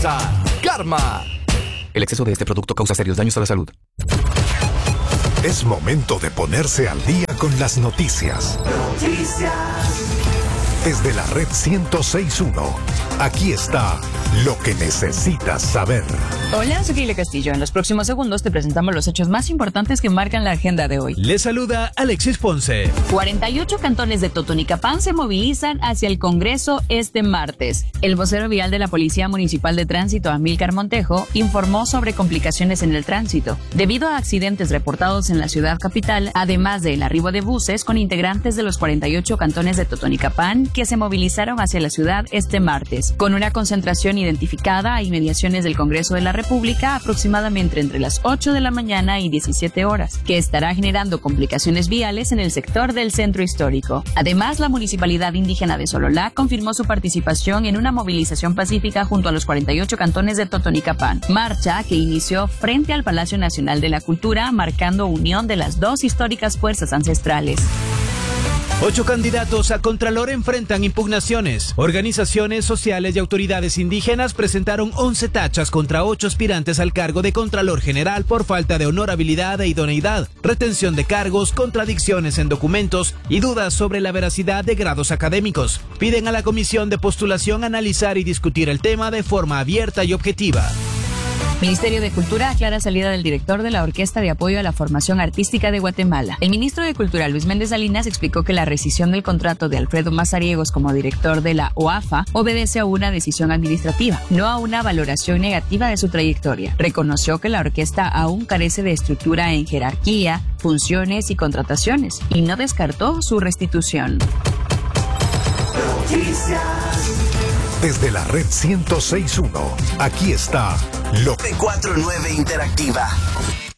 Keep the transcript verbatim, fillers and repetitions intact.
Karma. El exceso de este producto causa serios daños a la salud. Es momento de ponerse al día con las noticias. Noticias. Desde la red ciento seis punto uno, aquí está lo que necesitas saber. Hola, soy Keila Castillo. En los próximos segundos te presentamos los hechos más importantes que marcan la agenda de hoy. Les saluda Alexis Ponce. cuarenta y ocho cantones de Totonicapán se movilizan hacia el Congreso este martes. El vocero vial de la Policía Municipal de Tránsito, Amílcar Montejo, informó sobre complicaciones en el tránsito, debido a accidentes reportados en la ciudad capital, además del arribo de buses con integrantes de los cuarenta y ocho cantones de Totonicapán que se movilizaron hacia la ciudad este martes, con una concentración identificada a inmediaciones del Congreso de la República aproximadamente entre las ocho de la mañana y diecisiete horas, que estará generando complicaciones viales en el sector del centro histórico. Además, la Municipalidad Indígena de Sololá confirmó su participación en una movilización pacífica junto a los cuarenta y ocho cantones de Totonicapán, marcha que inició frente al Palacio Nacional de la Cultura, marcando unión de las dos históricas fuerzas ancestrales. Ocho candidatos a Contralor enfrentan impugnaciones. Organizaciones sociales y autoridades indígenas presentaron once tachas contra ocho aspirantes al cargo de Contralor General por falta de honorabilidad e idoneidad, retención de cargos, contradicciones en documentos y dudas sobre la veracidad de grados académicos. Piden a la Comisión de Postulación analizar y discutir el tema de forma abierta y objetiva. Ministerio de Cultura aclara salida del director de la Orquesta de Apoyo a la Formación Artística de Guatemala. El ministro de Cultura, Luis Méndez Salinas, explicó que la rescisión del contrato de Alfredo Mazariegos como director de la O A F A obedece a una decisión administrativa, no a una valoración negativa de su trayectoria. Reconoció que la orquesta aún carece de estructura en jerarquía, funciones y contrataciones, y no descartó su restitución. Desde la red ciento seis punto uno, aquí está lo que cuatro nueve Interactiva.